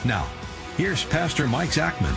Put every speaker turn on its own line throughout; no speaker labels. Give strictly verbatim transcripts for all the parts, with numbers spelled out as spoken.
Now, here's Pastor Mike Zachman.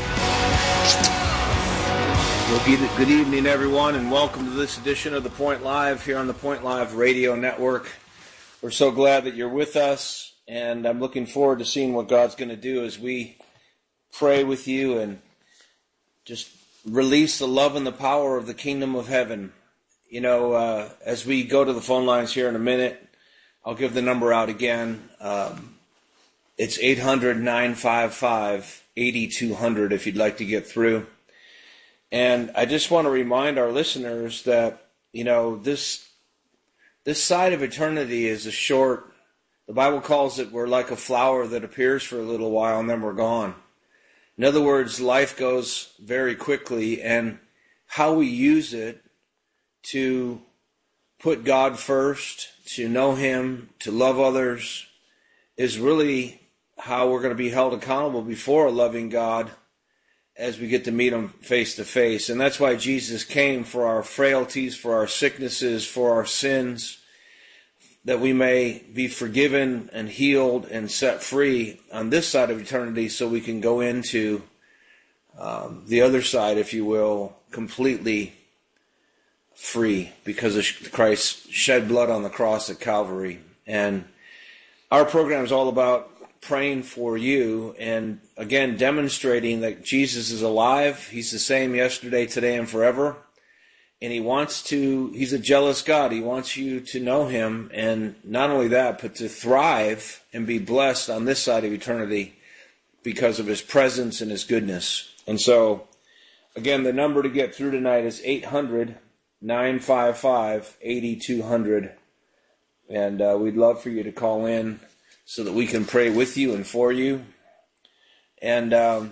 Well, good evening, everyone, and welcome to this edition of The Point Live here on the Point Live Radio Network. We're so glad that you're with us, and I'm looking forward to seeing what God's going to do as we pray with you and just release the love and the power of the kingdom of heaven. You know, uh, as we go to the phone lines here in a minute, I'll give the number out again. Um, it's eight hundred, nine five five, eight two zero zero if you'd like to get through. And I just want to remind our listeners that, you know, this this side of eternity is a short, the Bible calls it, we're like a flower that appears for a little while and then we're gone. In other words, life goes very quickly, and how we use it to put God first, to know Him, to love others, is really how we're going to be held accountable before a loving God as we get to meet Him face to face. And that's why Jesus came, for our frailties, for our sicknesses, for our sins, that we may be forgiven and healed and set free on this side of eternity, so we can go into um, the other side, if you will, completely free because of Christ shed blood on the cross at Calvary. And our program is all about praying for you and, again, demonstrating that Jesus is alive. He's the same yesterday, today, and forever. And He wants to, He's a jealous God. He wants you to know Him, and not only that, but to thrive and be blessed on this side of eternity because of His presence and His goodness. And so, again, the number to get through tonight is eight hundred, nine five five, eight two zero zero. And uh, we'd love for you to call in so that we can pray with you and for you. And um,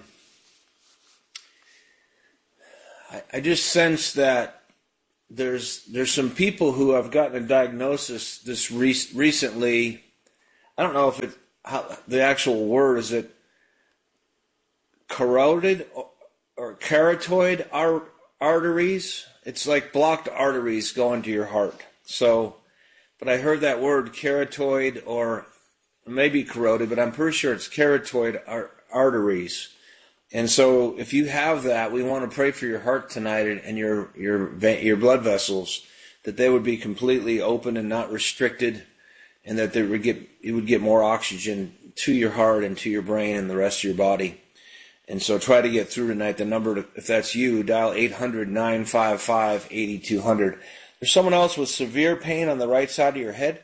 I, I just sense that there's there's some people who have gotten a diagnosis this re- recently. I don't know if it how, the actual word is it corroded or, or keratoid ar- arteries. It's like blocked arteries going to your heart. So, but I heard that word keratoid or maybe corroded, but I'm pretty sure it's keratoid ar- arteries. And so if you have that, we want to pray for your heart tonight and your your your blood vessels, that they would be completely open and not restricted, and that they would get you would get more oxygen to your heart and to your brain and the rest of your body. And so try to get through tonight. The number, to, if that's you, dial eight hundred, nine five five, eight two zero zero. There's someone else with severe pain on the right side of your head.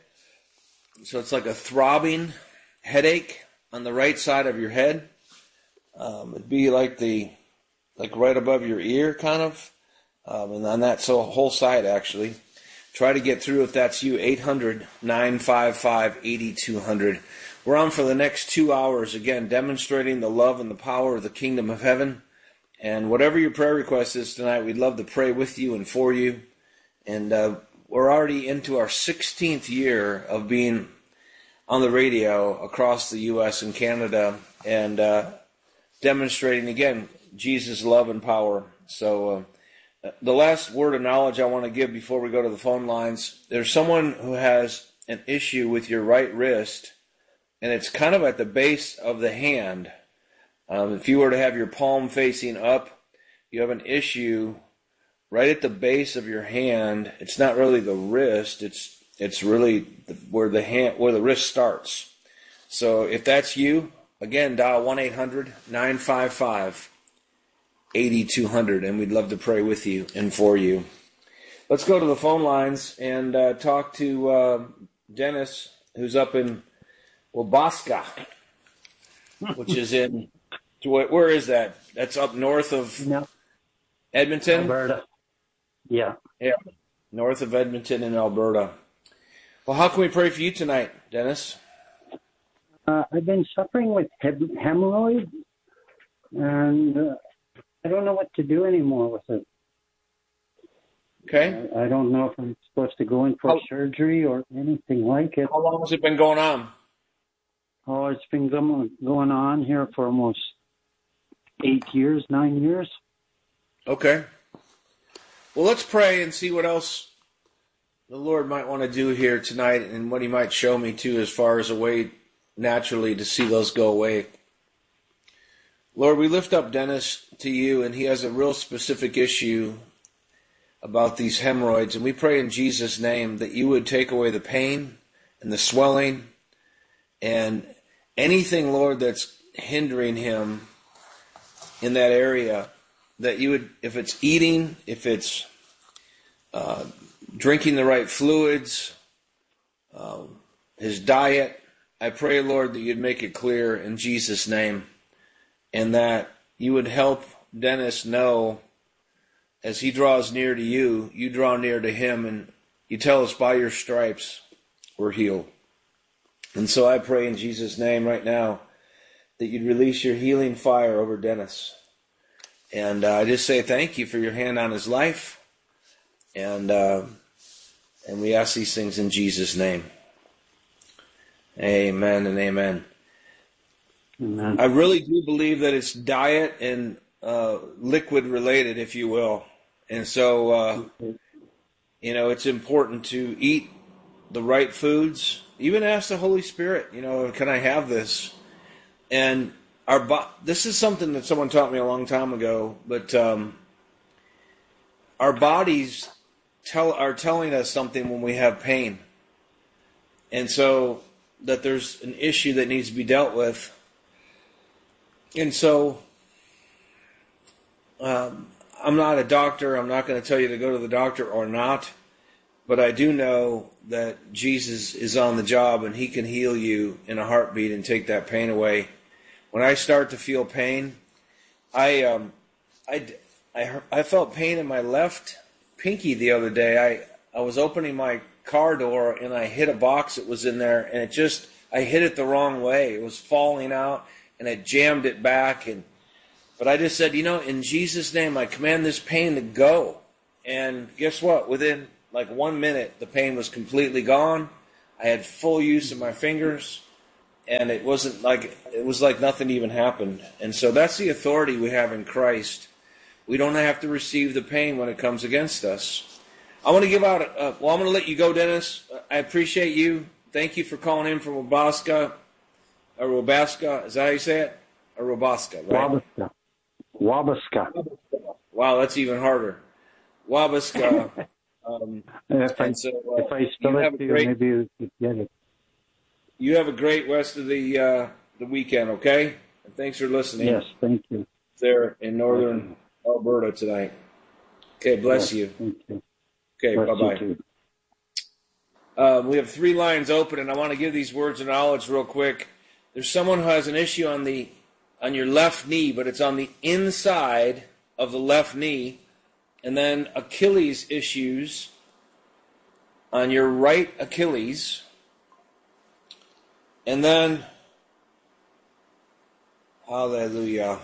So it's like a throbbing headache on the right side of your head. Um, it'd be like the, like right above your ear, kind of, um, and on that so whole side actually. Try to get through if that's you. eight hundred, nine five five, eight two zero zero. We're on for the next two hours again, demonstrating the love and the power of the kingdom of heaven. And whatever your prayer request is tonight, we'd love to pray with you and for you. And uh, we're already into our sixteenth year of being on the radio across the U S and Canada, and uh, demonstrating, again, Jesus' love and power. So uh, the last word of knowledge I want to give before we go to the phone lines, there's someone who has an issue with your right wrist, and it's kind of at the base of the hand. Um, if you were to have your palm facing up, you have an issue right at the base of your hand. It's not really the wrist, it's It's really where the hand, where the wrist starts. So if that's you, again, dial one eight hundred, nine five five, eight two zero zero, and we'd love to pray with you and for you. Let's go to the phone lines and uh, talk to uh, Dennis, who's up in Wabasca, which is in, where is that? That's up north of
no.
Edmonton?
Alberta. Yeah.
Yeah, north of Edmonton in Alberta. Well, how can we pray for you tonight, Dennis?
Uh, I've been suffering with hem- hemorrhoids, and uh, I don't know what to do anymore with it.
Okay.
I, I don't know if I'm supposed to go in for
how,
surgery or anything like it.
How long has it been going on?
Oh, it's been going going on here for almost eight years, nine years.
Okay. Well, let's pray and see what else the Lord might want to do here tonight, and what He might show me too, as far as a way naturally to see those go away. Lord, we lift up Dennis to you, and he has a real specific issue about these hemorrhoids, and we pray in Jesus' name that you would take away the pain and the swelling and anything, Lord, that's hindering him in that area, that you would, if it's eating, if it's uh, drinking the right fluids, uh, his diet, I pray, Lord, that you'd make it clear in Jesus' name, and that you would help Dennis know as he draws near to you, you draw near to him, and you tell us by your stripes we're healed. And so I pray in Jesus' name right now that you'd release your healing fire over Dennis. And uh, I just say thank you for your hand on his life. And uh, and we ask these things in Jesus' name. Amen and amen. Amen. I really do believe that it's diet and uh, liquid related, if you will. And so, uh, you know, it's important to eat the right foods. Even ask the Holy Spirit, you know, can I have this? And our bo- this is something that someone taught me a long time ago, but um, our bodies tell are telling us something when we have pain. And so that there's an issue that needs to be dealt with. And so um, I'm not a doctor. I'm not going to tell you to go to the doctor or not. But I do know that Jesus is on the job and he can heal you in a heartbeat and take that pain away. When I start to feel pain, I um, I, I, I felt pain in my left pinky the other day. I, I was opening my car door and I hit a box that was in there, and it just, I hit it the wrong way. It was falling out and I jammed it back. And But I just said, you know, in Jesus' name, I command this pain to go. And guess what? Within like one minute, the pain was completely gone. I had full use of my fingers, and it wasn't like, it was like nothing even happened. And so that's the authority we have in Christ. We don't have to receive the pain when it comes against us. I want to give out, a, well, I'm going to let you go, Dennis. I appreciate you. Thank you for calling in from Wabaska, or Wabaska, is that how you say it? Or Wabaska, right?
Wabaska. Wabaska.
Wow, that's even harder. Wabaska. Um,
if I,
so, uh,
if I spell it to you, great, maybe you could get it.
You have a great rest of the uh, the weekend, okay? And thanks for listening.
Yes, thank you.
There in northern Alberta tonight. Okay, bless
yes,
you.
Thank you.
Okay,
bless
bye-bye. Uh, we have three lines open, and I want to give these words of knowledge real quick. There's someone who has an issue on the on your left knee, but it's on the inside of the left knee. And then Achilles issues on your right Achilles. And then, hallelujah.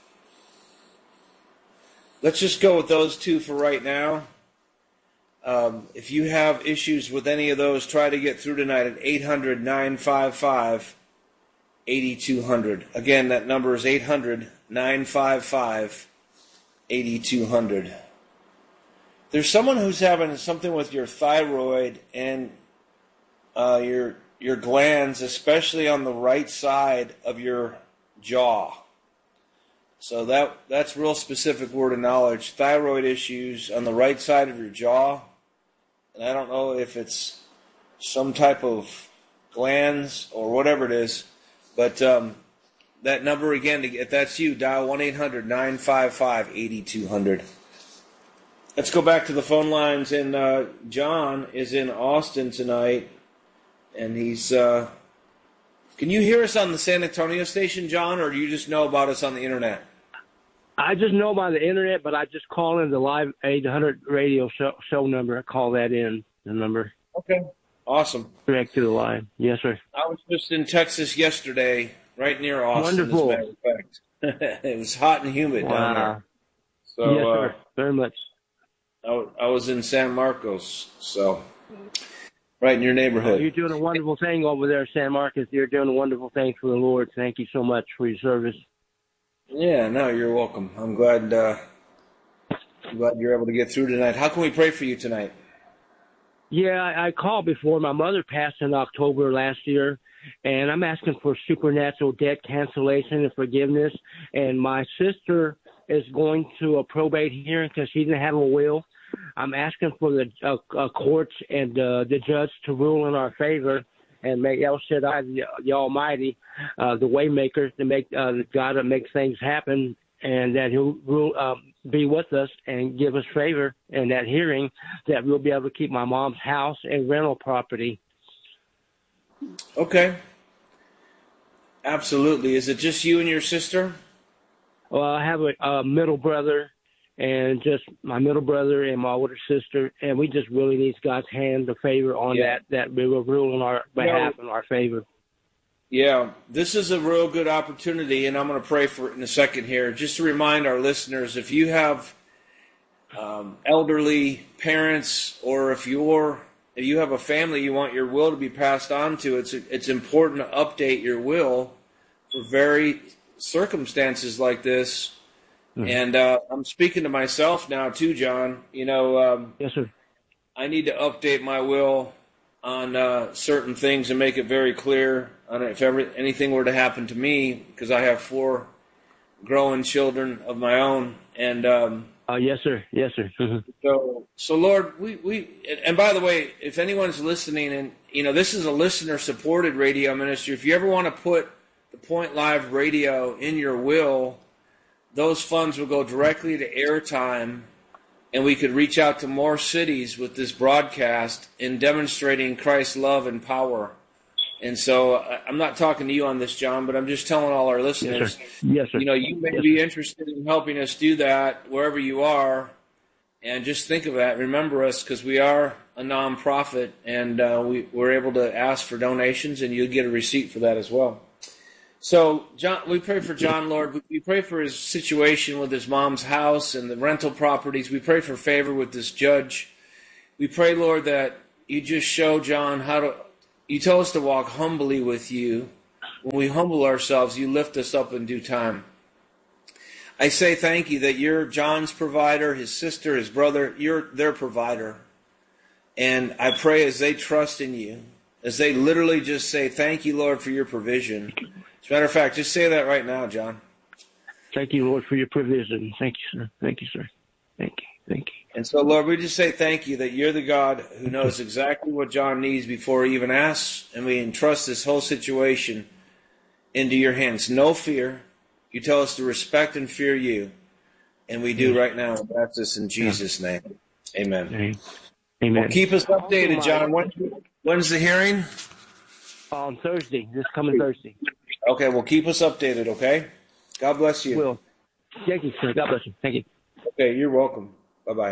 Let's just go with those two for right now. Um, if you have issues with any of those, try to get through tonight at eight hundred, nine five five, eight two zero zero. Again, that number is eight hundred, nine five five, eight two zero zero. There's someone who's having something with your thyroid and uh, your your glands, especially on the right side of your jaw. So that that's real specific word of knowledge. Thyroid issues on the right side of your jaw. And I don't know if it's some type of glands or whatever it is, but um, that number again, if that's you, dial one eight hundred, nine five five, eight two zero zero. Let's go back to the phone lines, and uh, John is in Austin tonight, and he's, uh, can you hear us on the San Antonio station, John, or do you just know about us on the internet?
I just know about the internet, but I just call in the live eight hundred radio show, show number. I call that in, the number.
Okay. Awesome.
Direct to the line. Yes, sir.
I was just in Texas yesterday, right near Austin,
Wonderful.
as a matter of fact. It was hot and humid
wow.
down there. So,
yes, sir.
Uh,
very much.
I was in San Marcos, so right in your neighborhood.
Oh, you're doing a wonderful thing over there, San Marcos. You're doing a wonderful thing for the Lord. Thank you so much for your service.
Yeah, no, you're welcome. I'm glad, uh, I'm glad you're able to get through tonight. How can we pray for you tonight?
Yeah, I, I called before. My mother passed in October last year, and I'm asking for supernatural debt cancellation and forgiveness. And my sister is going to a probate hearing because she didn't have a will. I'm asking for the uh, uh, courts and uh, the judge to rule in our favor and make El Shaddai, the, the Almighty, uh, the Waymaker, to make uh, the God that makes things happen, and that He'll rule, um, be with us and give us favor in that hearing, that we'll be able to keep my mom's house and rental property.
Okay. Absolutely. Is it just you and your sister?
Well, I have a, a middle brother, and just my middle brother and my older sister, and we just really need God's hand, the favor on
Yeah.
that, that we will rule in our behalf
Yeah.
in our favor.
Yeah, this is a real good opportunity, and I'm going to pray for it in a second here. Just to remind our listeners, if you have um, elderly parents, or if you're if you have a family you want your will to be passed on to, it's it's important to update your will for very circumstances like this. Mm-hmm. And uh, I'm speaking to myself now too, John. You know, um,
yes, sir.
I need to update my will on uh, certain things and make it very clear on if ever anything were to happen to me, because I have four growing children of my own. And um,
uh, yes, sir. Yes, sir. Mm-hmm.
So, so Lord, we, we and by the way, if anyone's listening, and you know, this is a listener-supported radio ministry. If you ever want to put the Point Live Radio in your will, those funds will go directly to airtime, and we could reach out to more cities with this broadcast in demonstrating Christ's love and power. And so I'm not talking to you on this, John, but I'm just telling all our listeners,
yes, sir. Yes, sir.
You know, you may
yes,
be
sir.
interested in helping us do that wherever you are. And just think of that. Remember us, because we are a nonprofit, and uh, we, we're able to ask for donations, and you'll get a receipt for that as well. So, John, we pray for John, Lord. We pray for his situation with his mom's house and the rental properties. We pray for favor with this judge. We pray, Lord, that you just show John how to, you tell us to walk humbly with you. When we humble ourselves, you lift us up in due time. I say thank you that you're John's provider, his sister, his brother, you're their provider. And I pray as they trust in you, as they literally just say, thank you, Lord, for your provision. As a matter of fact, just say that right now, John.
Thank you, Lord, for your provision. Thank you, sir. Thank you, sir. Thank you. Thank you.
And so, Lord, we just say thank you that you're the God who knows exactly what John needs before he even asks, and we entrust this whole situation into your hands. No fear. You tell us to respect and fear you, and we do right now. And that's this in Jesus' name. Amen.
Amen.
Well, keep us updated, John. When, when's the hearing?
On Thursday, this coming Thursday.
Okay, well, keep us updated, okay? God bless you.
Will. Thank you, sir. God bless you. Thank you.
Okay, you're welcome. Bye-bye.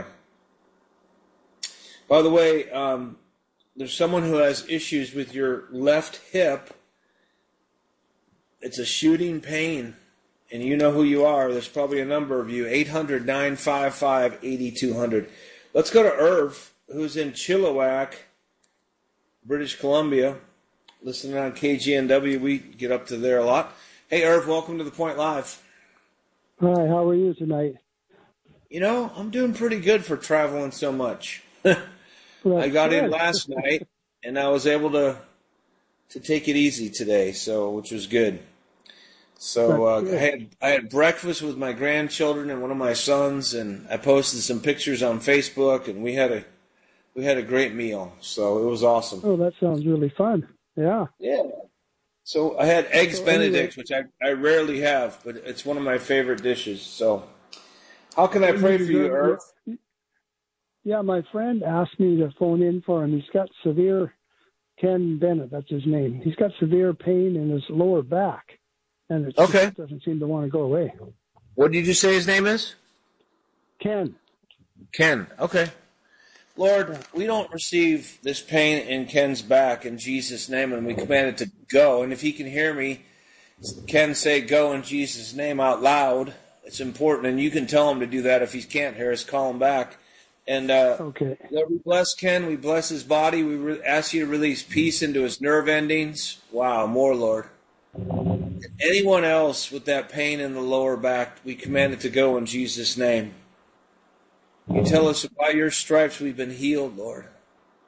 By the way, um, there's someone who has issues with your left hip. It's a shooting pain, and you know who you are. There's probably a number of you. eight hundred, nine five five, eight two zero zero. Let's go to Irv, who's in Chilliwack, British Columbia, listening on K G N W. We get up to there a lot. Hey, Irv, welcome to The Point Live.
Hi, how are you tonight?
You know, I'm doing pretty good for traveling so much. I got in last night, and I was able to to take it easy today, so which was good. So uh, I had I had breakfast with my grandchildren and one of my sons, and I posted some pictures on Facebook, and we had a we had a great meal. So it was awesome.
Oh, that sounds really fun. Yeah.
Yeah. So I had eggs
so
Benedict,
anyway,
which I, I rarely have, but it's one of my favorite dishes. So how can I pray for you, Irv?
Yeah, my friend asked me to phone in for him. He's got severe, Ken Bennett, that's his name. He's got severe pain in his lower back, and it
okay.
just doesn't seem to want to go away.
What did you say his name is?
Ken.
Ken, okay. Lord, we don't receive this pain in Ken's back in Jesus' name, and we command it to go. And if he can hear me, Ken, say go in Jesus' name out loud. It's important, and you can tell him to do that. If he can't hear us, call him back. And uh,
okay.
Lord, we bless Ken. We bless his body. We re- ask you to release peace into his nerve endings. Wow, more, Lord. Anyone else with that pain in the lower back, we command it to go in Jesus' name. You tell us by your stripes we've been healed, Lord.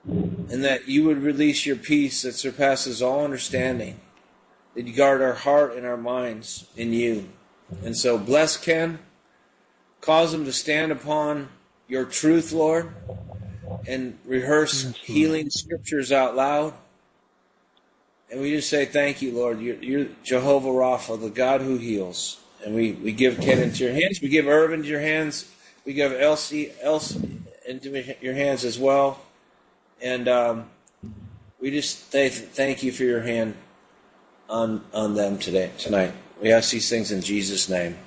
and that you would release your peace that surpasses all understanding, that you guard our heart and our minds in you. And so bless Ken, cause him to stand upon your truth, Lord, and rehearse healing scriptures out loud. And we just say thank you, Lord. You're, you're Jehovah Rapha, the God who heals. And we, we give Ken into your hands. We give Irv into your hands. We give Elsie, Elsie into your hands as well. And um, we just th- thank you for your hand on on them today tonight. We ask these things in Jesus' name.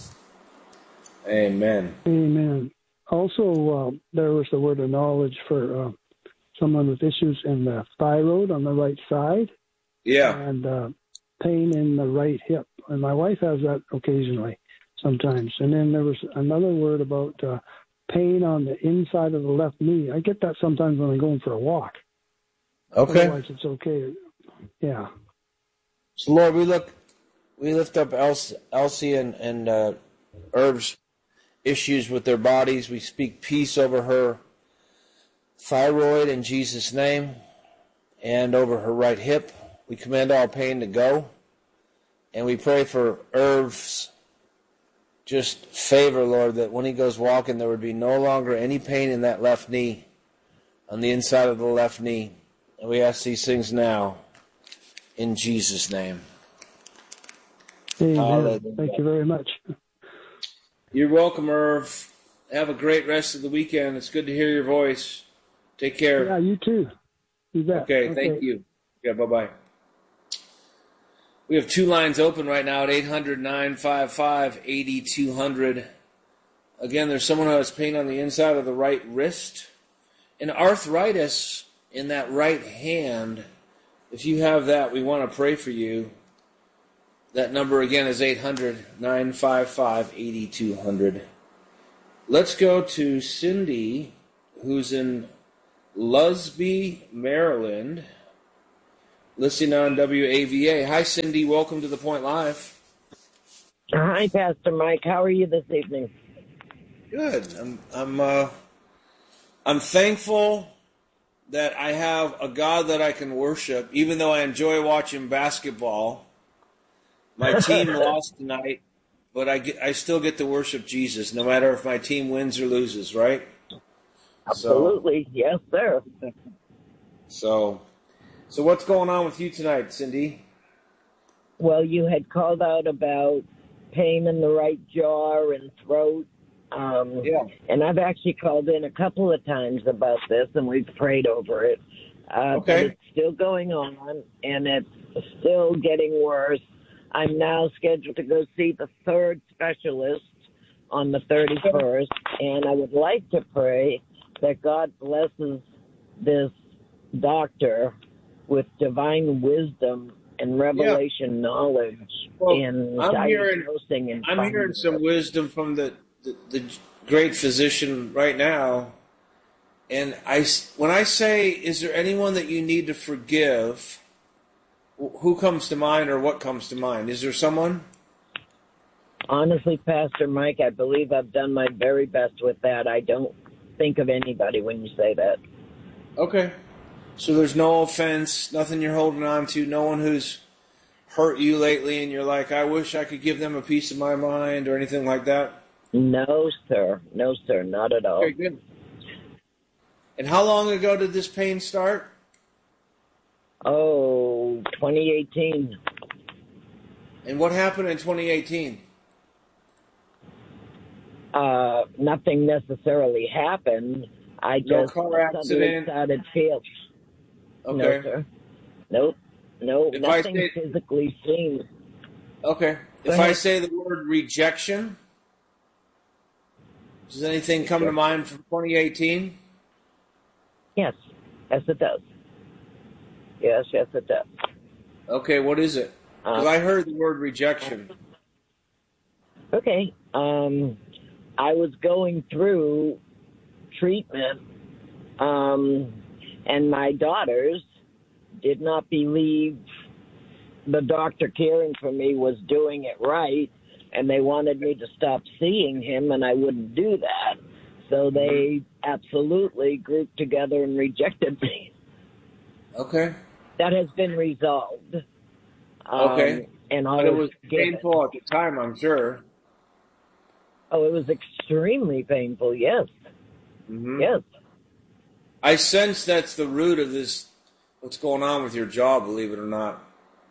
Amen.
Amen. Also, uh, there was the word of knowledge for uh, someone with issues in the thyroid on the right side.
Yeah.
And uh, pain in the right hip. And my wife has that occasionally, sometimes. And then there was another word about uh, pain on the inside of the left knee. I get that sometimes when I'm going for a walk.
Okay.
Otherwise, it's okay. Yeah.
So, Lord, we look, we lift up Elsie, Elsie and, and uh, Irv's issues with their bodies. We speak peace over her thyroid in Jesus' name and over her right hip. We command all pain to go. And we pray for Irv's just favor, Lord, that when he goes walking, there would be no longer any pain in that left knee, on the inside of the left knee. And we ask these things now in Jesus' name.
Amen.
Hallelujah.
Thank you very much.
You're welcome, Irv. Have a great rest of the weekend. It's good to hear your voice. Take care.
Yeah, you too. You bet.
Okay, okay. Thank you. Yeah, bye-bye. We have two lines open right now at eight hundred, nine five five, eight two zero zero. Again, there's someone who has pain on the inside of the right wrist. And arthritis in that right hand. If you have that, we want to pray for you. That number again is eight hundred, nine five five, eight two zero zero. Let's go to Cindy, who's in Lusby, Maryland, listening on W A V A. Hi, Cindy. Welcome to The Point Live.
Hi, Pastor Mike. How are you this evening?
Good. I'm I'm uh, I'm thankful that I have a God that I can worship, even though I enjoy watching basketball. My team lost tonight, but I get, I still get to worship Jesus, no matter if my team wins or loses, right?
Absolutely. So, yes, sir.
So, so what's going on with you tonight, Cindy?
Well, you had called out about pain in the right jaw and throat. Um,
yeah.
And I've actually called in a couple of times about this, and we've prayed over it. Uh,
okay.
But it's still going on, and it's still getting worse. I'm now scheduled to go see the third specialist on the thirty-first, and I would like to pray that God blesses this doctor with divine wisdom and revelation yeah. knowledge
well,
in
I'm
diagnosing
hearing,
and
I'm hearing some wisdom from the, the, the great physician right now. And I, when I say, is there anyone that you need to forgive, who comes to mind or what comes to mind? Is there someone?
Honestly, Pastor Mike, I believe I've done my very best with that. I don't think of anybody when you say that.
Okay. So there's no offense, nothing you're holding on to, no one who's hurt you lately and you're like, I wish I could give them a piece of my mind or anything like that?
No, sir. No, sir. Not at all.
Okay, good. And how long ago did this pain start?
Oh, twenty eighteen.
And what happened in twenty eighteen?
Uh, nothing necessarily happened. I
no
just
car accident.
started feeling.
Okay.
No, sir. Nope. No,
if
nothing
say,
physically seen.
Okay.
Go
if
ahead.
I say the word rejection, does anything come
sure.
to mind from twenty eighteen?
Yes. Yes, it does. Yes, yes, it does.
Okay, what is it? Because uh, I heard the word rejection.
Okay. Um, I was going through treatment, um, and my daughters did not believe the doctor caring for me was doing it right, and they wanted me to stop seeing him, and I wouldn't do that. So they absolutely grouped together and rejected me.
Okay.
That has been resolved.
Okay.
Um, and
But it was
given.
painful at the time, I'm sure.
Oh, it was extremely painful, yes.
Mm-hmm.
Yes.
I sense that's the root of this, what's going on with your jaw, believe it or not.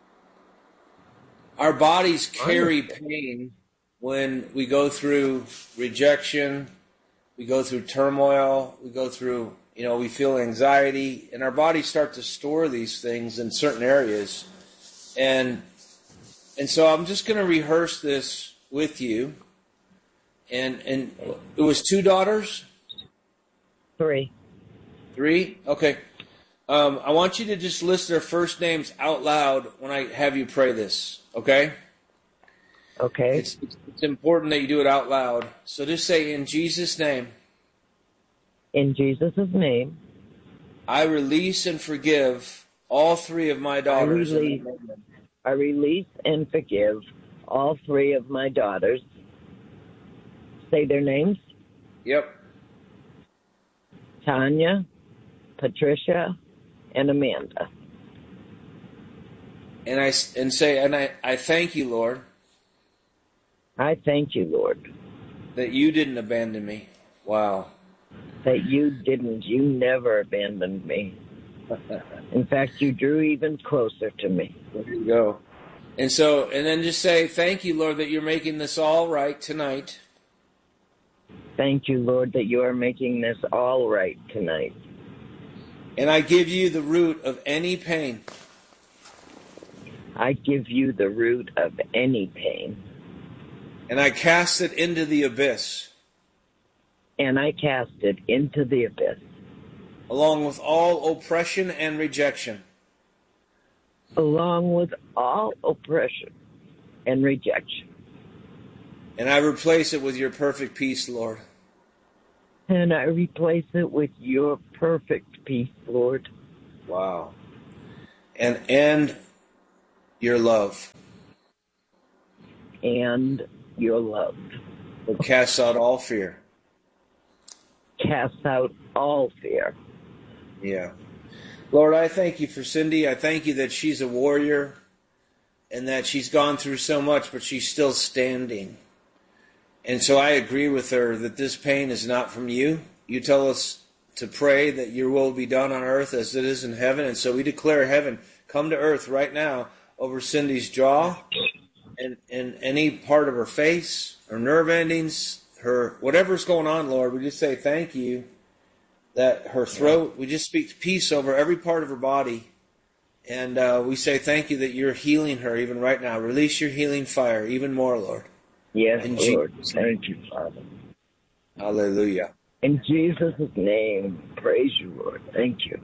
Our bodies carry pain when we go through rejection, we go through turmoil, we go through, you know, we feel anxiety, and our bodies start to store these things in certain areas. And and so I'm just going to rehearse this with you. And and it was two daughters?
Three.
Three? Okay. Um, I want you to just list their first names out loud when I have you pray this, okay?
Okay.
It's, it's, it's important that you do it out loud. So just say, in Jesus' name.
In Jesus' name.
I release and forgive all three of my daughters.
I release, I release and forgive all three of my daughters. Say their names.
Yep.
Tanya, Patricia, and Amanda.
And I and say, and I, I thank you, Lord.
I thank you, Lord.
That you didn't abandon me. Wow.
That you didn't. You never abandoned me. In fact, you drew even closer to me.
There you go. And so, and then just say, thank you, Lord, that you're making this all right tonight.
Thank you, Lord, that you are making this all right tonight.
And I give you the root of any pain.
I give you the root of any pain.
And I cast it into the abyss.
And I cast it into the abyss.
Along with all oppression and rejection.
Along with all oppression and rejection.
And I replace it with your perfect peace, Lord.
And I replace it with your perfect peace, Lord.
Wow. And and your love.
And your love.
That casts out all fear.
Casts out all fear.
Yeah. Lord, I thank you for Cindy. I thank you that she's a warrior and that she's gone through so much, but she's still standing. And so I agree with her that this pain is not from you. You tell us to pray that your will be done on earth as it is in heaven. And so we declare heaven come to earth right now over Cindy's jaw and, and any part of her face, her nerve endings, her whatever's going on, Lord. We just say thank you that her throat, we just speak peace over every part of her body. And uh, we say thank you that you're healing her even right now. Release your healing fire even more, Lord.
Yes,
in
Lord.
Jesus'
Thank you, Father.
Hallelujah.
In Jesus' name, praise you, Lord. Thank you.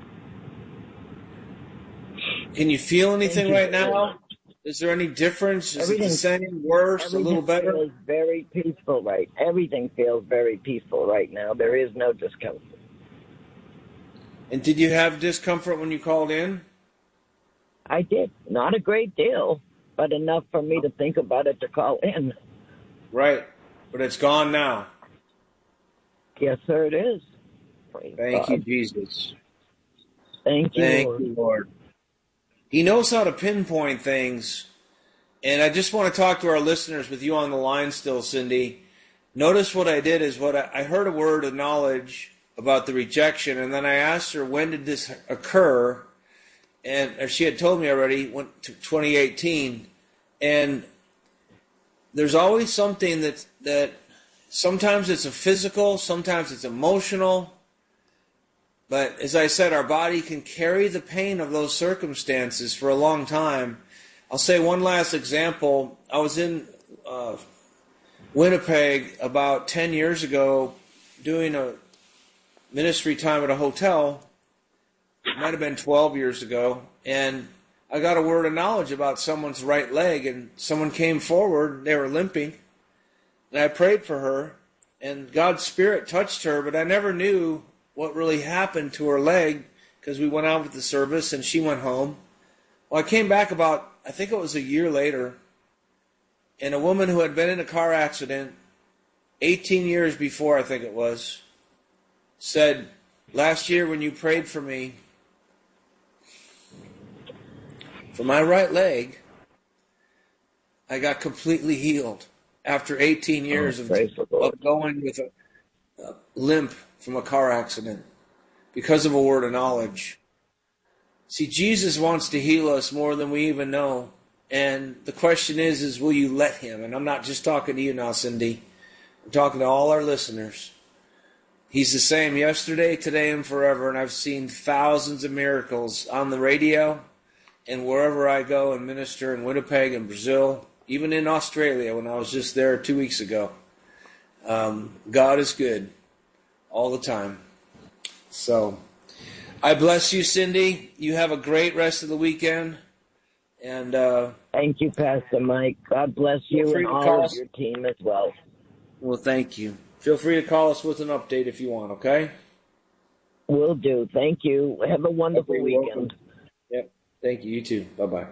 Can you feel anything
you,
right
Lord.
now? Is there any difference? Is
Everything,
it the same, worse, a little better?
Everything feels very peaceful right. Everything feels very peaceful right now. There is no discomfort.
And did you have discomfort when you called in?
I did. Not a great deal, but enough for me to think about it to call in.
Right. But it's gone now.
Yes, sir, it is. Praise
Thank
God.
you, Jesus.
Thank you,
Thank
Lord.
you, Lord. He knows how to pinpoint things. And I just want to talk to our listeners with you on the line still, Cindy. Notice what I did is what I, I heard a word of knowledge about the rejection, and then I asked her, when did this occur? And she had told me already, went to twenty eighteen. And there's always something that, that sometimes it's a physical, sometimes it's emotional. But as I said, our body can carry the pain of those circumstances for a long time. I'll say one last example. I was in uh, Winnipeg about ten years ago doing a ministry time at a hotel. It might have been twelve years ago. And I got a word of knowledge about someone's right leg. And someone came forward. They were limping. And I prayed for her. And God's Spirit touched her. But I never knew what really happened to her leg because we went out with the service and she went home. Well, I came back about, I think it was a year later, and a woman who had been in a car accident eighteen years before, I think it was, said, last year when you prayed for me, for my right leg, I got completely healed after eighteen years
Oh,
of,
praise the Lord.
of going with a, a limp from a car accident because of a word of knowledge. See, Jesus wants to heal us more than we even know. And the question is, is will you let him? And I'm not just talking to you now, Cindy. I'm talking to all our listeners. He's the same yesterday, today, and forever. And I've seen thousands of miracles on the radio and wherever I go and minister in Winnipeg and Brazil, even in Australia when I was just there two weeks ago. Um, God is good all the time. So I bless you, Cindy. You have a great rest of the weekend. And uh,
thank you, Pastor Mike. God bless you and all of your team as well.
Well, thank you. Feel free to call us with an update if you want, okay?
Will do. Thank you. Have a wonderful
okay,
weekend.
Welcome. Yep. Thank you. You too. Bye-bye.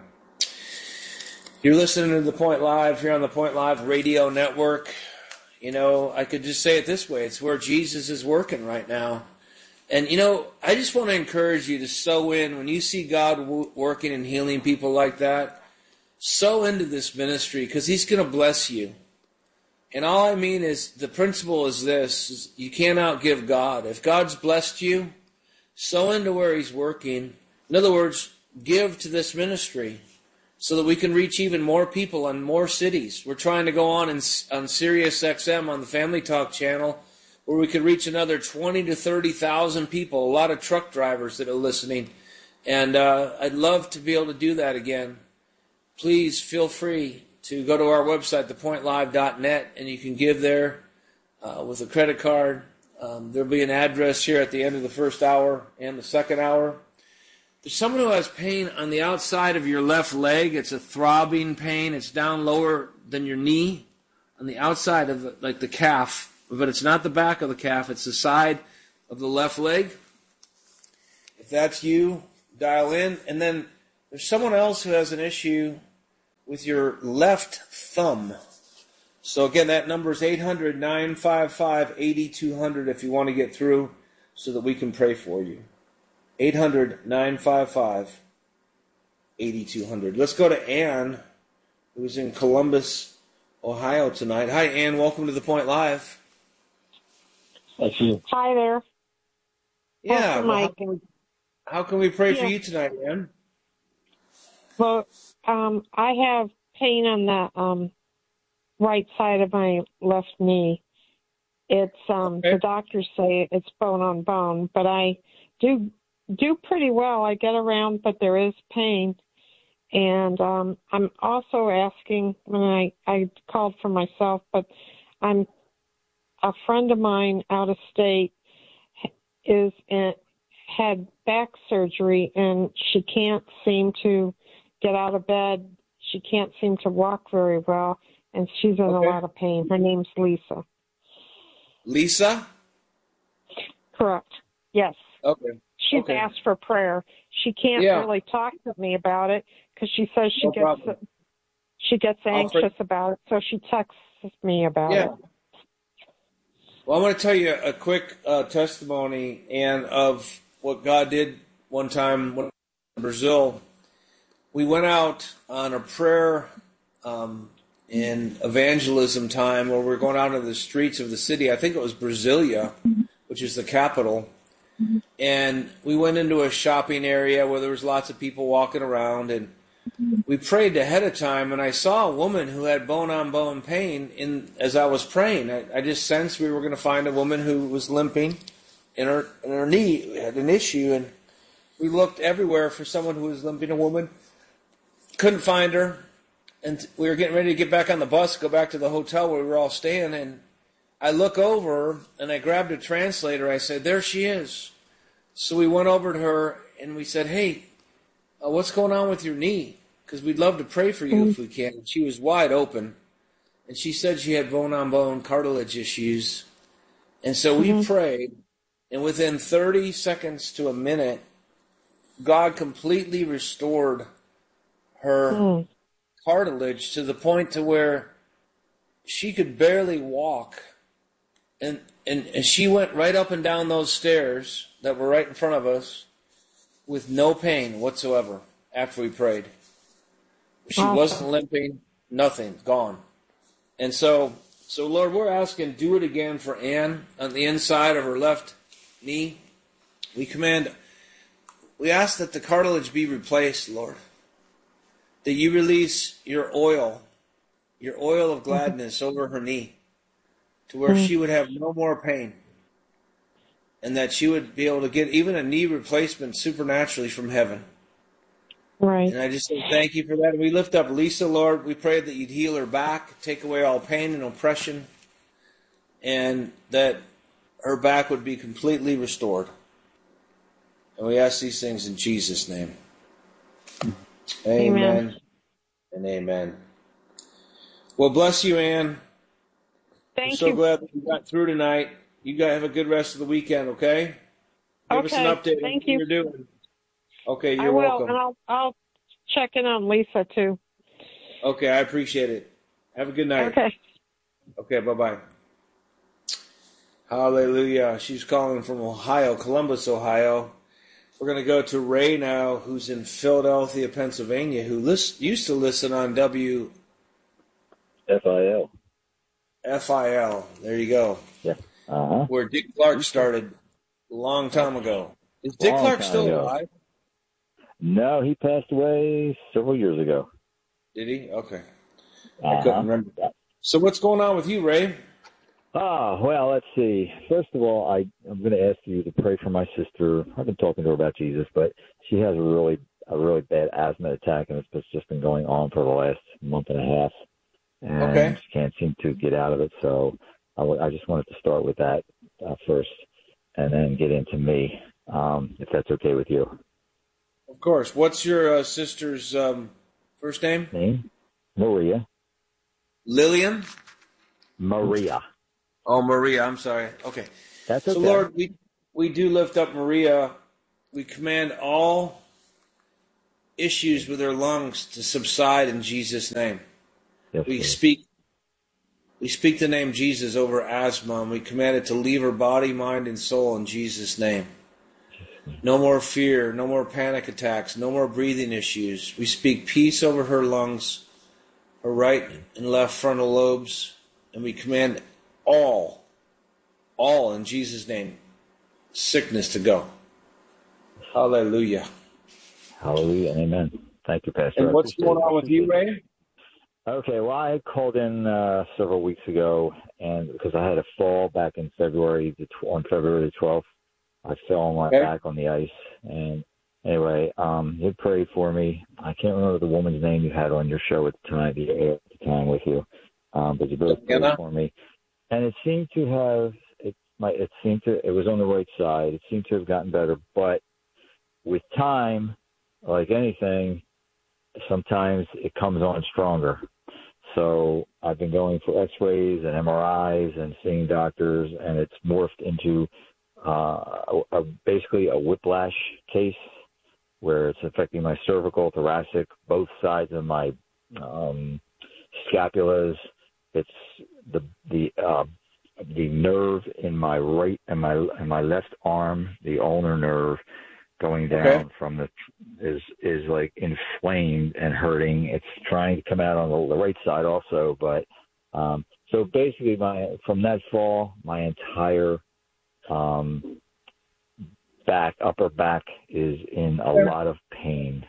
You're listening to The Point Live here on the Point Live Radio Network. You know, I could just say it this way. It's where Jesus is working right now. And, you know, I just want to encourage you to sow in. When you see God w- working and healing people like that, sow into this ministry because he's going to bless you. And all I mean is the principle is this. Is you can't outgive God. If God's blessed you, sow into where he's working. In other words, give to this ministry so that we can reach even more people in more cities. We're trying to go on in, on Sirius X M on the Family Talk channel where we could reach another twenty to thirty thousand people, a lot of truck drivers that are listening. And uh, I'd love to be able to do that again. Please feel free to go to our website, the point live dot net, and you can give there uh, with a credit card. Um, there'll be an address here at the end of the first hour and the second hour. There's someone who has pain on the outside of your left leg. It's a throbbing pain. It's down lower than your knee on the outside of the, like the calf. But it's not the back of the calf. It's the side of the left leg. If that's you, dial in. And then there's someone else who has an issue with your left thumb. So again, that number is eight hundred, nine five five, eight two zero zero if you want to get through so that we can pray for you. eight hundred, nine five five, eight two zero zero. Let's go to Ann, who's in Columbus, Ohio tonight. Hi, Ann. Welcome to The Point Live.
Thank you.
Hi there.
Yeah.
Well,
how, can we, how can we pray
yeah.
for you tonight, Ann?
Well, um, I have pain on the um, right side of my left knee. It's um,
okay.
The doctors say it's bone on bone, but I do do pretty well. I get around, but there is pain. And um, I'm also asking, when I, I called for myself, but I'm a friend of mine out of state is in, had back surgery, and she can't seem to get out of bed. She can't seem to walk very well, and she's in
okay.
a lot of pain. Her name's Lisa.
Lisa?
Correct. Yes.
Okay.
She's
okay.
asked for prayer. She can't
yeah.
really talk to me about it because she says she
no
gets
problem.
she gets anxious about it, so she texts me about
yeah.
it.
Well, I'm going to tell you a quick uh, testimony, and of what God did one time when in Brazil. We went out on a prayer um, in evangelism time where we were going out into the streets of the city. I think it was Brasilia, which is the capital. And we went into a shopping area where there was lots of people walking around, and we prayed ahead of time, and I saw a woman who had bone-on-bone pain in as I was praying. I, I just sensed we were going to find a woman who was limping, and her, and her knee had an issue, and we looked everywhere for someone who was limping, a woman. Couldn't find her, and we were getting ready to get back on the bus, go back to the hotel where we were all staying, and I look over, and I grabbed a translator. I said, there she is. So we went over to her, and we said, hey, uh, what's going on with your knee? Because we'd love to pray for you mm-hmm. if we can. And she was wide open, and she said she had bone-on-bone cartilage issues. And so we mm-hmm. prayed, and within thirty seconds to a minute, God completely restored her mm. cartilage to the point to where she could barely walk. And, and, and she went right up and down those stairs that were right in front of us with no pain whatsoever after we prayed. She
Awesome.
wasn't limping, nothing, gone. And so, so Lord, we're asking, do it again for Ann on the inside of her left knee. We command, we ask that the cartilage be replaced, Lord. That you release your oil, your oil of gladness over her knee, to where she would have no more pain. And that she would be able to get even a knee replacement supernaturally from heaven.
Right.
And I just say thank you for that. And we lift up Lisa, Lord. We pray that you'd heal her back, take away all pain and oppression, and that her back would be completely restored. And we ask these things in Jesus' name. Amen,
Amen.
and amen. Well, bless you, Ann.
Thank
I'm so
you.
glad that you got through tonight. You guys have a good rest of the weekend, okay? Give
Okay.
us an update on
Thank
what
you.
you're doing. Okay, you're
I will,
welcome.
and I'll I'll check in on Lisa too.
Okay, I appreciate it. Have a good night.
Okay.
Okay, bye-bye. Hallelujah. She's calling from Ohio, Columbus, Ohio. We're going to go to Ray now, who's in Philadelphia, Pennsylvania, who list, used to listen on W
F I L.
F I L. There you go.
Yeah. Uh-huh.
Where Dick Clark started a long time ago. Is Dick
Long
Clark
time
still
ago.
alive?
No, he passed away several years ago.
Did he? Okay. I
Uh-huh.
couldn't remember. So what's going on with you, Ray?
Ah, well, let's see. First of all, I, I'm going to ask you to pray for my sister. I've been talking to her about Jesus, but she has a really a really bad asthma attack, and it's just been going on for the last month and a half, and
Okay.
she can't seem to get out of it. So I, w- I just wanted to start with that uh, first, and then get into me, um, if that's okay with you.
Of course. What's your uh, sister's um, first name?
Name? Maria.
Lillian?
Maria.
Oh, Maria. I'm sorry. Okay.
That's
So,
okay.
Lord, we, we do lift up Maria. We command all issues with her lungs to subside in Jesus' name.
Yes,
We
sir.
speak we speak the name Jesus over asthma, and we command it to leave her body, mind, and soul in Jesus' name. No more fear, no more panic attacks, no more breathing issues. We speak peace over her lungs, her right and left frontal lobes, and we command all, all in Jesus' name, sickness to go. Hallelujah.
Hallelujah and amen. Thank you, Pastor.
And
I
what's
appreciate
going
it.
on with you, Ray?
Okay, well, I called in uh, several weeks ago, and because I had a fall back in February, the tw- on February the twelfth, I fell on my
Okay.
back on the ice. And anyway, um, you prayed for me. I can't remember the woman's name you had on your show at the time, the air at the time with you, um, but you both prayed
Diana?
for me, and it seemed to have it. My it seemed to it was on the right side. It seemed to have gotten better, but with time, like anything, sometimes it comes on stronger. So I've been going for x-rays and M R Is and seeing doctors, and it's morphed into uh, a, a, basically a whiplash case where it's affecting my cervical, thoracic, both sides of my um, scapulas. It's the the uh, the nerve in my right and my and my left arm, the ulnar nerve, going down
Okay.
from the is is like inflamed and hurting. It's trying to come out on the, the right side also, but um, so basically, my from that fall, my entire um, back, upper back, is in a lot of pain.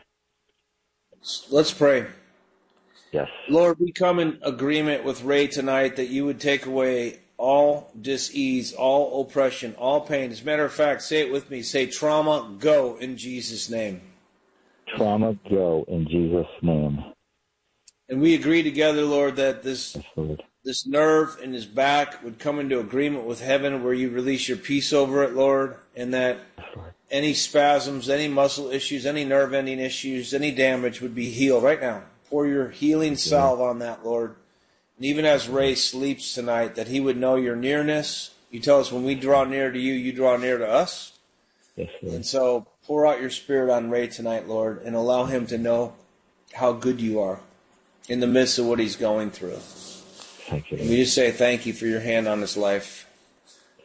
Let's pray.
Yes,
Lord, we come in agreement with Ray tonight that you would take away all dis-ease, all oppression, all pain. As a matter of fact, say it with me. Say, trauma, go in Jesus' name.
trauma, go in Jesus' name.
And we agree together, Lord, that this
Yes, Lord.
this nerve in his back would come into agreement with heaven, where you release your peace over it, Lord, and that
Yes, Lord.
any spasms, any muscle issues, any nerve ending issues, any damage would be healed right now. Pour your healing salve on that, Lord. And even as Ray sleeps tonight, that he would know your nearness. You tell us when we draw near to you, you draw near to us.
Yes, Lord.
And so pour out your spirit on Ray tonight, Lord, and allow him to know how good you are in the midst of what he's going through.
Thank you,
And we
Lord.
just say thank you for your hand on his life.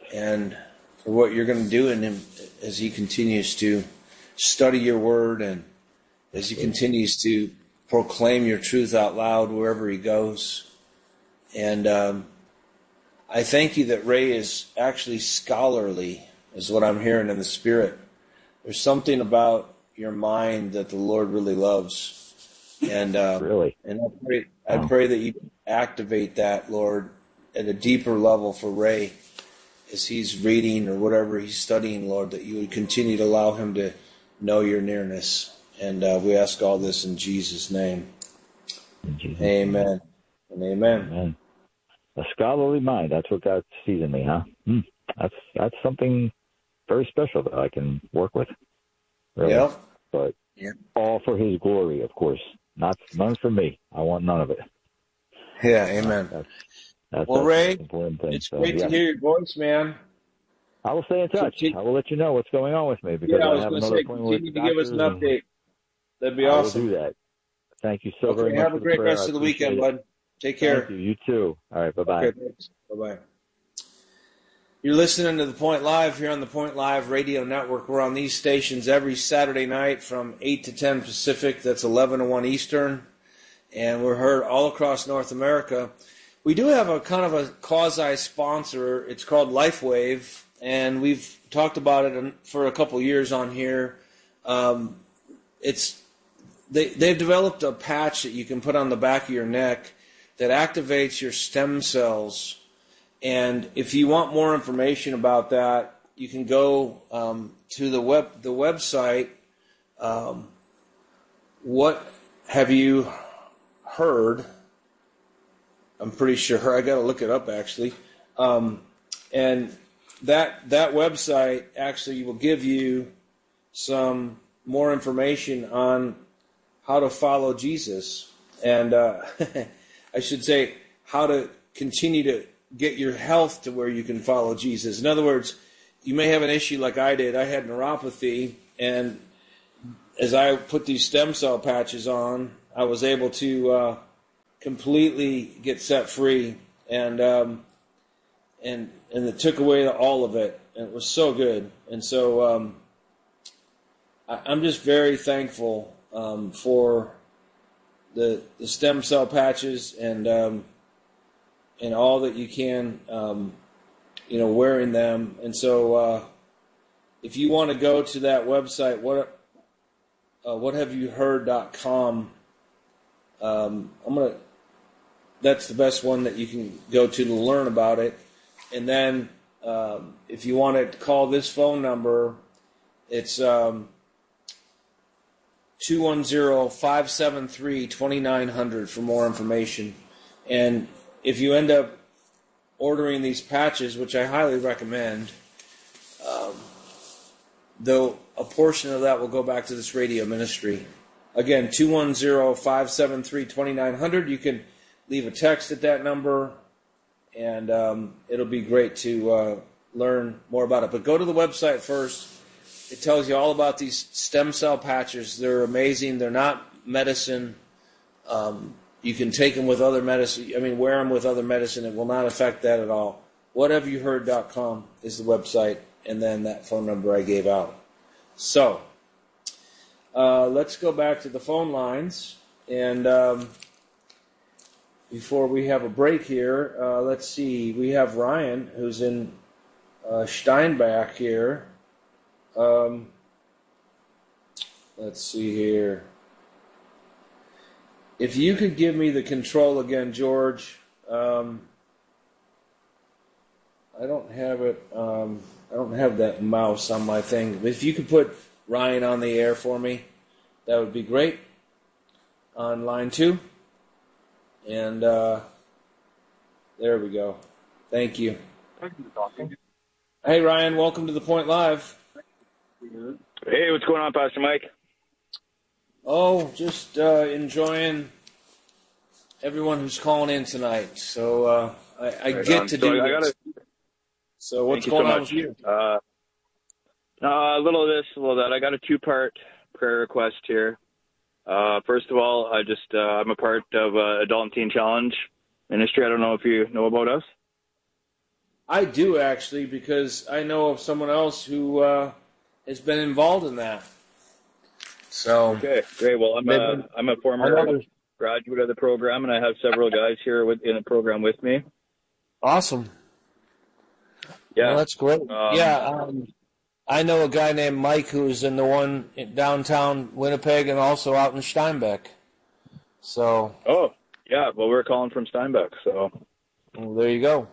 and for what you're going to do in him as he continues to study your word and as he continues to proclaim your truth out loud wherever he goes. And um, I thank you that Ray is actually scholarly, is what I'm hearing in the spirit. There's something about your mind that the Lord really loves. And uh,
really?
And I pray, I pray that you activate that, Lord, at a deeper level for Ray as he's reading or whatever he's studying, Lord, that you would continue to allow him to know your nearness. And uh, we ask all this in Jesus' name.
In Jesus'
amen.
Name.
And amen.
Amen. A scholarly mind, that's what God sees in me, huh? Hmm. That's that's something very special that I can work with. Really.
Yeah.
But
yeah.
all for his glory, of course. Not none for me. I want none of it.
Yeah, amen.
Uh, that's, that's,
well,
that's
Ray,
important thing.
it's
so,
great
yeah.
to hear your voice, man.
I will stay in touch.
So,
I will let you know what's going on with me because
yeah, I, was
I have
going to
another
say,
appointment with the
continue to give us an
doctors.
update. That'd be
I
awesome.
will do that. Thank you so
okay,
very much
have
for
a great
the prayer.
rest
I
of the weekend,
it.
bud. Take care.
Thank you. You too. All right. Bye-bye.
Okay, thanks. Bye-bye. You're listening to The Point Live here on the Point Live Radio Network. We're on these stations every Saturday night from eight to ten Pacific. That's eleven to one Eastern. And we're heard all across North America. We do have a kind of a quasi-sponsor. It's called LifeWave, and we've talked about it for a couple years on here. Um, it's they, they've developed a patch that you can put on the back of your neck that activates your stem cells. And if you want more information about that, you can go um, to the web the website. Um, what have you heard? I'm pretty sure. I got to look it up actually. Um, and that that website actually will give you some more information on how to follow Jesus, and uh, I should say how to continue to get your health to where you can follow Jesus. In other words, you may have an issue like I did. I had neuropathy, and as I put these stem cell patches on, I was able to uh, completely get set free, and um, and and it took away all of it, and it was so good. And so um, I, I'm just very thankful um, for the the stem cell patches and. Um, and all that you can, um, you know, wearing them. And so uh, if you want to go to that website, what uh, what have you heard dot com, um, I'm gonna. That's the best one that you can go to to learn about it. And then um, if you want to call this phone number, it's um, two one zero, five seven three, two nine zero zero for more information. And if you end up ordering these patches, which I highly recommend, um, though a portion of that will go back to this radio ministry. Again, two one zero, five seven three, two nine zero zero. You can leave a text at that number, and um, it'll be great to uh, learn more about it. But go to the website first. It tells you all about these stem cell patches. They're amazing. They're not medicine. Um, You can take them with other medicine. I mean, wear them with other medicine. It will not affect that at all. what have you heard dot com is the website, and then that phone number I gave out. So, uh, let's go back to the phone lines. And um, before we have a break here, uh, let's see. We have Ryan, who's in uh, Steinbach here. Um, let's see here. If you could give me the control again, George. Um, I don't have it. Um, I don't have that mouse on my thing. But if you could put Ryan on the air for me, that would be great. On line two. And uh, there we go. Thank you. Hey, Ryan. Welcome to The Point Live.
Hey, what's going on, Pastor Mike?
Oh, just uh, enjoying everyone who's calling in tonight. So uh, I, I
right
get
on.
to
so
do
I
this.
gotta,
so what's
you
going
so
on
much.
with you?
Uh, uh, a little of this, a little of that. I got a two-part prayer request here. Uh, first of all, I just uh, I'm a part of uh, Adult and Teen Challenge Ministry. I don't know if you know about us.
I do, actually, because I know of someone else who uh, has been involved in that. So
okay, great. Well, I'm a I'm a former graduate of the program, and I have several guys here with, in the program with me.
Awesome.
Yeah,
well, that's great.
Um,
yeah, um, I know a guy named Mike who's in the one in downtown Winnipeg and also out in Steinbeck. So.
Oh, yeah. Well, we're calling from Steinbeck, so.
Well, there you go.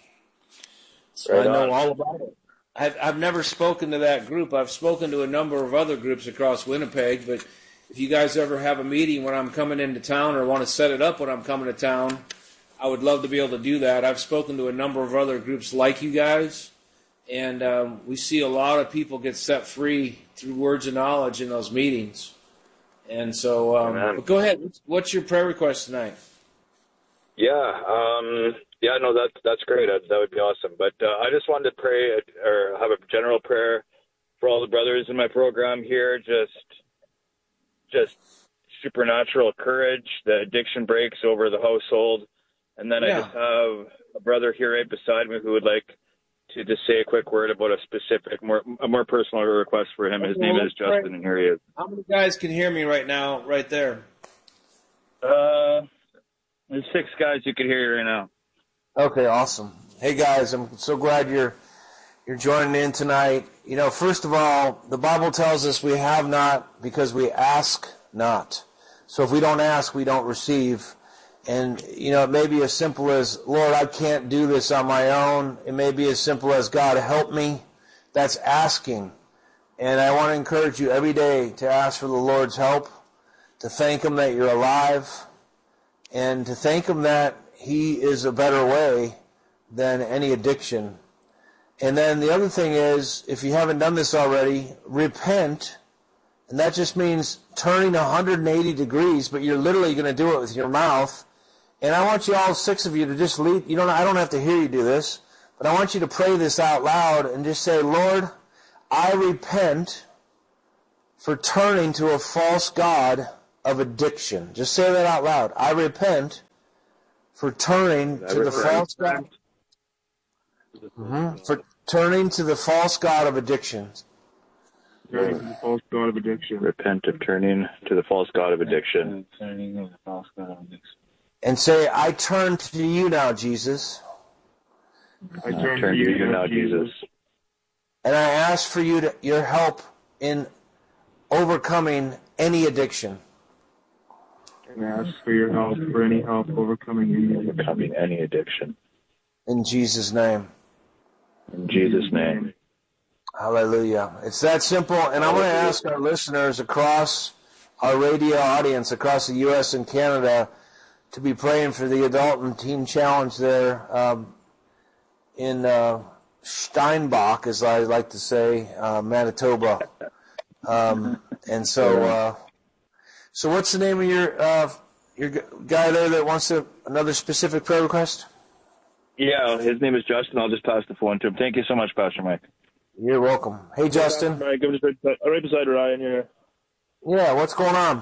So
right
I know
on.
all about it. I've, I've never spoken to that group. I've spoken to a number of other groups across Winnipeg, but if you guys ever have a meeting when I'm coming into town or want to set it up when I'm coming to town, I would love to be able to do that. I've spoken to a number of other groups like you guys, and um, we see a lot of people get set free through words of knowledge in those meetings. And so, um, but go ahead. What's your prayer request tonight?
Yeah, um, yeah, no, that's that's great. That, that would be awesome. But uh, I just wanted to pray or have a general prayer for all the brothers in my program here. Just, just supernatural courage. The addiction breaks over the household, and then
Yeah.
I just have a brother here right beside me who would like to just say a quick word about a specific, more a more personal request for him. His
Okay,
name
let's
is Justin,
pray.
and here he is.
How many guys can hear me right now, right there?
Uh, there's six guys who can hear you right now.
Okay, awesome. Hey guys, I'm so glad you're you're joining in tonight. You know, first of all, the Bible tells us we have not because we ask not. So if we don't ask, we don't receive. And, you know, it may be as simple as, Lord, I can't do this on my own. It may be as simple as, God, help me. That's asking. And I want to encourage you every day to ask for the Lord's help, to thank Him that you're alive, and to thank Him that He is a better way than any addiction. And then the other thing is, if you haven't done this already, repent. And that just means turning one hundred eighty degrees, but you're literally going to do it with your mouth. And I want you, all six of you, to just lead. You don't. I don't have to hear you do this, but I want you to pray this out loud and just say, Lord, I repent for turning to a false god of addiction. Just say that out loud. I repent for turning
I
to the
repent.
false god. Mm-hmm. For turning to the false god of addiction.
Turning to the false god of addiction. Repent of turning to the false god of addiction. Turning to the false god of addiction.
And say, I turn to you now, Jesus.
I turn, I turn to you, you now, Jesus.
And I ask for you to, your help in overcoming any addiction.
And I ask for your help, for any help overcoming any addiction. Overcoming any addiction.
In Jesus' name.
In Jesus' name.
Hallelujah. It's that simple. And I want to ask our listeners across our radio audience, across the U S and Canada, to be praying for the Adult and Teen Challenge there um, in uh, Steinbach, as I like to say, uh, Manitoba. Um, and so, uh, so what's the name of your uh, your guy there that wants to, another specific prayer request?
Yeah, his name is Justin. I'll just pass the phone to him. Thank you so much, Pastor Mike.
You're welcome. Hey, Justin.
Mike, I'm just right beside, right beside Ryan here.
Yeah, what's going on?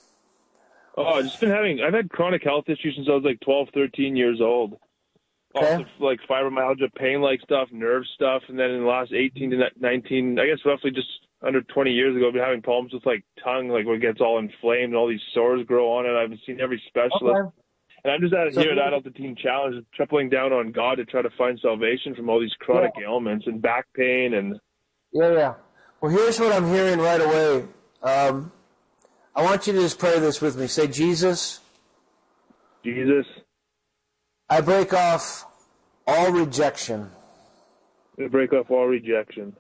Oh, I've just been having, I've had chronic health issues since I was like twelve, thirteen years old.
Okay.
Also, like fibromyalgia, pain-like stuff, nerve stuff, and then in the last eighteen to nineteen, I guess roughly just under twenty years ago, I've been having problems with like tongue, like where it gets all inflamed and all these sores grow on it. I've seen every specialist.
Okay.
And I'm just out
So-
here at Adult and Teen Challenge, tripling down on God to try to find salvation from all these chronic
Yeah.
ailments and back pain and...
Yeah, yeah. Well, here's what I'm hearing right away. Um, I want you to just pray this with me. Say, Jesus,
Jesus,
I break off all rejection,
I break off all rejection,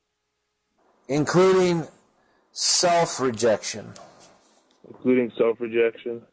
including self-rejection.
including self-rejection.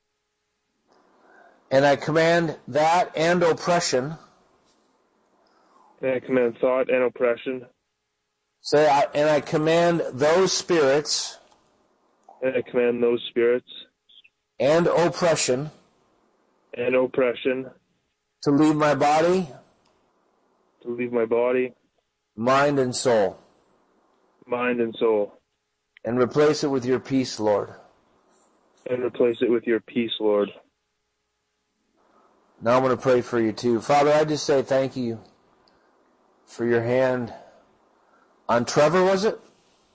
And I command that and oppression.
And I command thought and oppression.
Say, I, and I command those spirits
And I command those spirits
and oppression
and oppression
to leave my body,
to leave my body,
mind, and soul,
mind, and soul,
and replace it with your peace, Lord.
and replace it with your peace, Lord.
Now I'm going to pray for you too. Father, I just say thank you for your hand on Trevor, was it?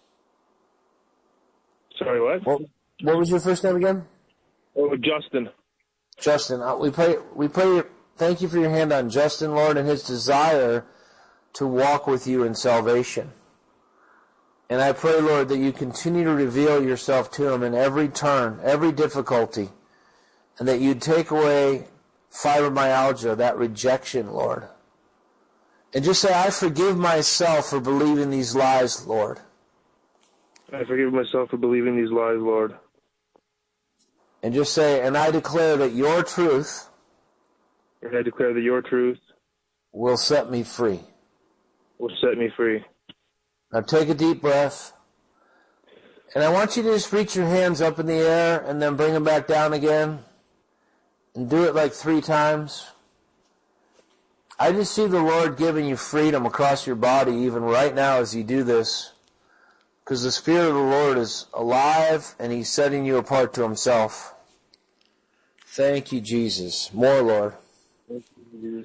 Sorry, what?
What, what was your first name again?
Oh, Justin.
Justin, uh, we pray, we pray, thank you for your hand on Justin, Lord, and his desire to walk with you in salvation. And I pray, Lord, that you continue to reveal yourself to him in every turn, every difficulty, and that you'd take away fibromyalgia, that rejection, Lord. And just say, I forgive myself for believing these lies, Lord.
I forgive myself for believing these lies, Lord.
And just say, and I declare that your truth
And I declare that your truth
will set me free.
will set me free.
Now take a deep breath. And I want you to just reach your hands up in the air and then bring them back down again. And do it like three times. I just see the Lord giving you freedom across your body even right now as you do this. Because the Spirit of the Lord is alive and He's setting you apart to Himself. Thank you, Jesus. More, Lord.
Thank you, Jesus.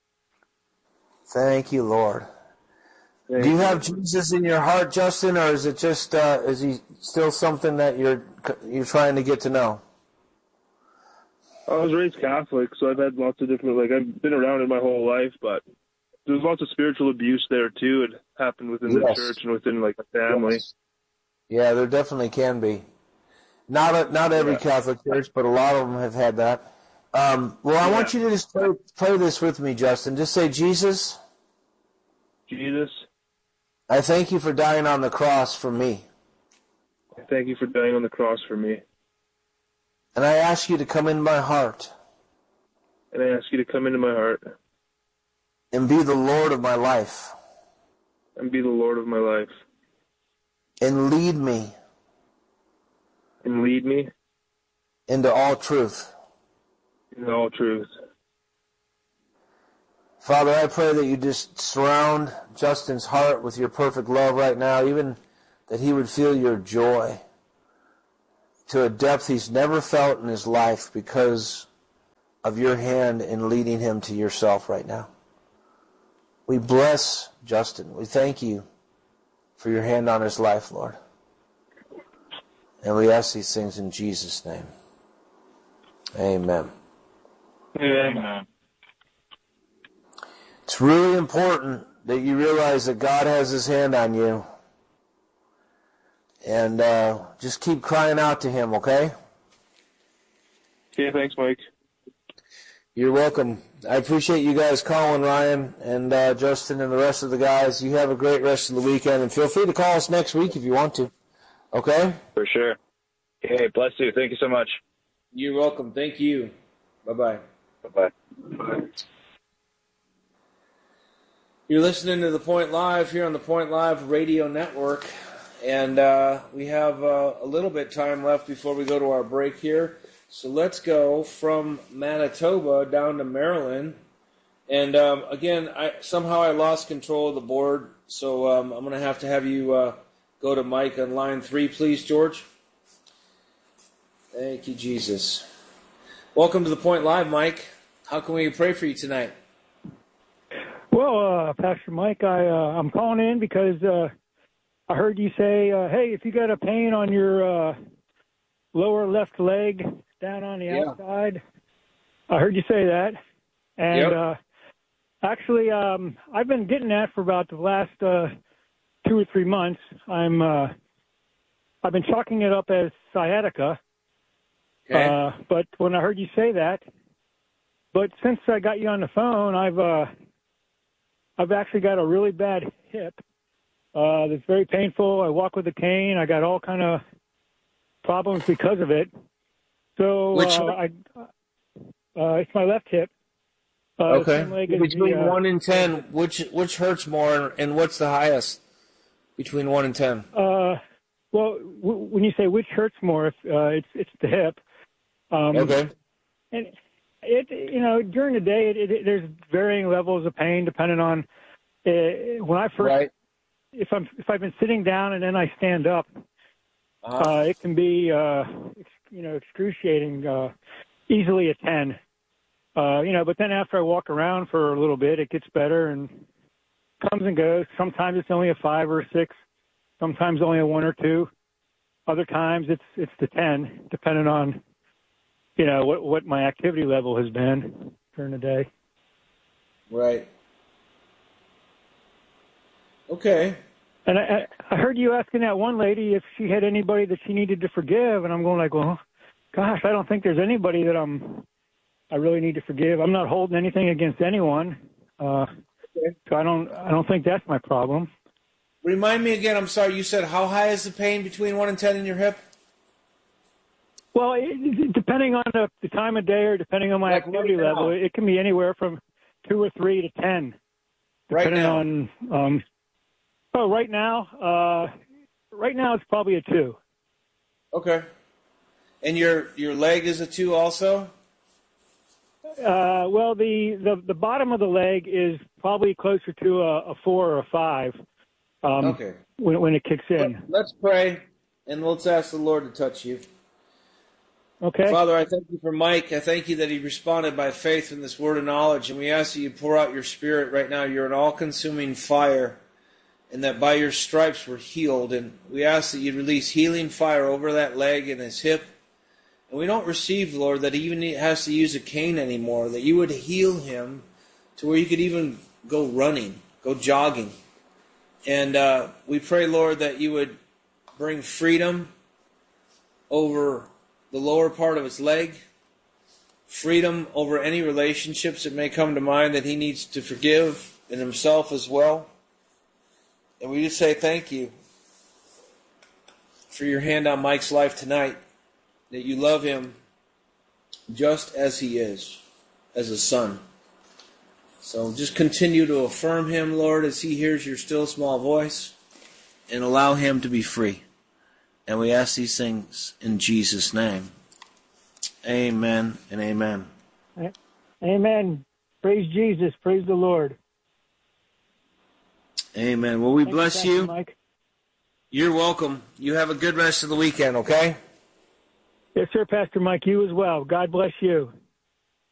Thank you, Lord.
Thank
Do you have Jesus in your heart, Justin, or is it just uh, is He still something that you're you're trying to get to know?
I was raised Catholic, so I've had lots of different, like, I've been around it my whole life, but there's lots of spiritual abuse there, too. It happened within
Yes.
the church and within, like, the family.
Yes. Yeah, there definitely can be. Not a, not every
Yeah.
Catholic church, but a lot of them have had that. Um, well, I
Yeah.
want you to just play, play this with me, Justin. Just say, Jesus,
Jesus,
I thank you for dying on the cross for me.
I thank you for dying on the cross for me.
And I ask you to come in my heart
And I ask you to come into my heart
and be the Lord of my life
and be the Lord of my life.
and lead me
And lead me
into all truth.
in all truth.
Father, I pray that you just surround Justin's heart with your perfect love right now, even that he would feel your joy to a depth he's never felt in his life because of your hand in leading him to yourself right now. We bless Justin. We thank you for your hand on his life, Lord. And we ask these things in Jesus' name. Amen.
Amen.
It's really important that you realize that God has his hand on you. And uh, just keep crying out to him, okay?
Okay, thanks, Mike.
You're welcome. I appreciate you guys calling, Ryan and uh, Justin and the rest of the guys. You have a great rest of the weekend, and feel free to call us next week if you want to. Okay?
For sure. Hey, bless you. Thank you so much.
You're welcome. Thank you. Bye-bye.
Bye-bye.
Bye.
You're listening to The Point Live here on the Point Live Radio Network. And uh, we have uh, a little bit time left before we go to our break here. So let's go from Manitoba down to Maryland. And um, again, I somehow I lost control of the board. So um, I'm going to have to have you uh, go to Mike on line three, please, George. Thank you, Jesus. Welcome to The Point Live, Mike. How can we pray for you tonight?
Well, uh, Pastor Mike, I, uh, I'm calling in because uh, I heard you say, uh, hey, if you got a pain on your uh, lower left leg down on the
Yeah.
outside, I heard you say that. And
Yep.
uh, actually, um, I've been getting that for about the last uh, two or three months. I'm, uh, I've been chalking it up as sciatica.
Okay.
Uh, but when I heard you say that, but since I got you on the phone, I've uh, I've actually got a really bad hip. Uh, that's very painful. I walk with a cane. I got all kind of problems because of it. So
Which
uh, I, uh, it's my left hip. Uh,
Okay.
same leg as
Between
the, uh,
one and ten, which which hurts more, and what's the highest between one and ten?
Uh, well, w- when you say which hurts more, if, uh, it's it's the hip. Um,
Okay.
And it, you know, during the day, it, it, there's varying levels of pain depending on uh, when I first.
Right.
If I'm if I've been sitting down and then I stand up,
Uh-huh.
uh, it can be uh, ex- you know excruciating, uh, easily a ten. Uh, you know, but then after I walk around for a little bit, it gets better, and comes and goes. Sometimes it's only a five or a six. Sometimes only a one or two. Other times it's it's the ten, depending on, you know, what what my activity level has been during the day.
Right. Okay.
And I, I heard you asking that one lady if she had anybody that she needed to forgive, and I'm going like, well, gosh, I don't think there's anybody that I'm I really need to forgive. I'm not holding anything against anyone, uh, okay. so I don't I don't think that's my problem.
Remind me again. I'm sorry. You said how high is the pain between one and ten in your hip?
Well, it, depending on the, the time of day or depending on my
like
activity
right
level, it can be anywhere from two or three to ten, depending
right now.
on. Um, oh, right now, uh, right now it's probably a two.
Okay. And your your leg is a two also?
Uh, well, the, the, the bottom of the leg is probably closer to a, a four or a five. Um,
okay.
When when it kicks in.
Let's pray, and let's ask the Lord to touch you.
Okay.
Father, I thank you for Mike. I thank you that he responded by faith in this word of knowledge, and we ask that you pour out your Spirit right now. You're an all-consuming fire, and that by your stripes we're healed. And we ask that you release healing fire over that leg and his hip. And we don't receive, Lord, that he even has to use a cane anymore, that you would heal him to where he could even go running, go jogging. And uh, we pray, Lord, that you would bring freedom over the lower part of his leg, freedom over any relationships that may come to mind that he needs to forgive in himself as well. And we just say thank you for your hand on Mike's life tonight, that you love him just as he is, as a son. So just continue to affirm him, Lord, as he hears your still small voice, and allow him to be free. And we ask these things in Jesus' name. Amen and amen.
Amen. Praise Jesus. Praise the Lord.
Amen. Well, we
Thank
bless
you,
you.
Pastor Mike.
You're welcome. You have a good rest of the weekend, okay?
Yes, sir, Pastor Mike. You as well. God bless you.